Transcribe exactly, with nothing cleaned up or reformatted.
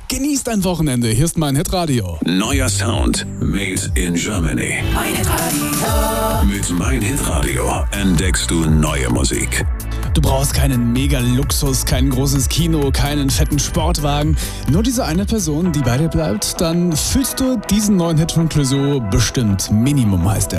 Genießt ein Wochenende. Hier ist mein Hitradio. Neuer Sound made in Germany. Mein Hitradio. Mit Mein Hitradio entdeckst du neue Musik. Du brauchst keinen Mega-Luxus, kein großes Kino, keinen fetten Sportwagen. Nur diese eine Person, die bei dir bleibt, dann fühlst du diesen neuen Hit von Clouseau bestimmt. Minimum heißt er.